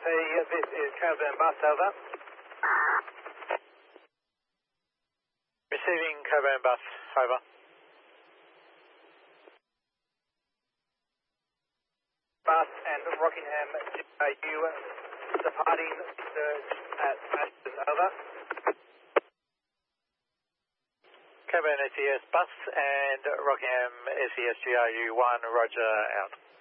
this is Caravan Bus, over. Receiving Caravan Bus, over. Bus and Rockingham GAU departing surge at Ashton, over. Caravan SES Bus and Rockingham SES GRU 1, roger, out.